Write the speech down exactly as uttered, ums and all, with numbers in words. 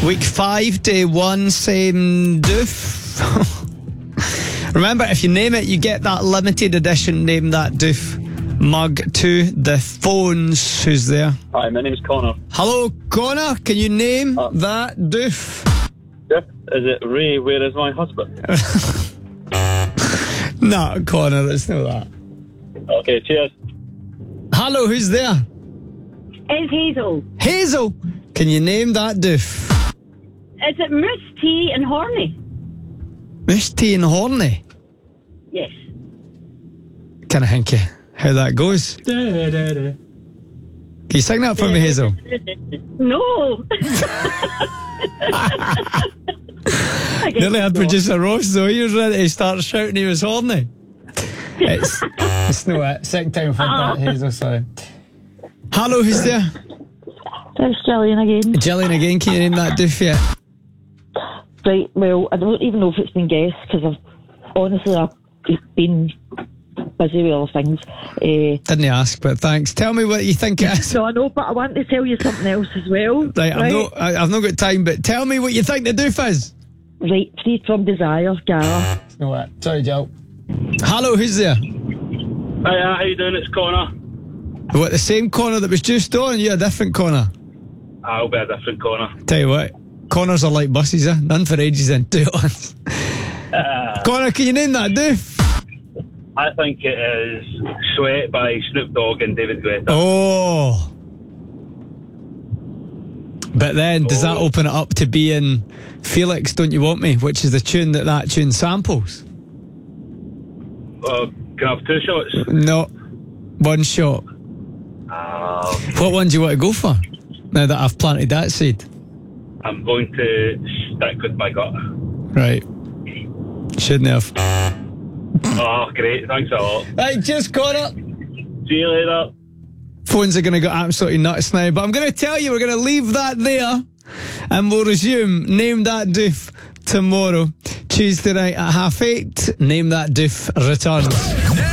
Week five, day one, same doof. Remember, if you name it, you get that limited edition Name That Doof mug to the phones. Who's there? Hi, my name's Connor. Hello, Connor. Can you name Uh, that doof? Yeah. Is it Ray, Where Is My Husband? No, Connor, it's not that. Okay, cheers. Hello, who's there? It's Hazel. Hazel. Can you name that doof? Is it Moose Tea and Horny? Miss T and Horny. Yes. Can I hint you how that goes? Can you sing that for me, Hazel? No. Nearly had producer Ross, though. He was ready to start shouting he was horny. It's, it's no it. Second time I've heard that, Hazel, sorry. Hello, who's there? It's Gillian again. Gillian again. Can you name that doof yet? Right, well, I don't even know if it's been guessed because I've honestly I've been busy with other things. Uh, Didn't ask, but thanks. Tell me what you think it is. no, I know, but I want to tell you something else as well. Right, I've, no, I, I've not got time, but tell me what you think the doof is. Right, Free From Desire, Gala. No, what? Sorry, Jill. Hello, who's there? Hiya, how you doing? It's Connor. What, the same Connor that was just on? You a different Connor? I'll be a different Connor. Tell you what, Connors are like buses, eh? None for ages and two at once. Uh, Connor, can you name that doof? I think it is Sweat by Snoop Dogg and David Guetta. Oh. But then, does that Oh. open it up to being Felix, Don't You Want Me, which is the tune that that tune samples? Uh, can I have two shots? No. One shot. Uh, What one do you want to go for? Now that I've planted that seed. I'm going to stick with my gut. Right. Shouldn't have. Oh, great. Thanks a lot. Right, just Connor. See you later. Phones are going to go absolutely nuts now, but I'm going to tell you we're going to leave that there and we'll resume Name That Doof tomorrow, Tuesday night at half eight. Name That Doof returns.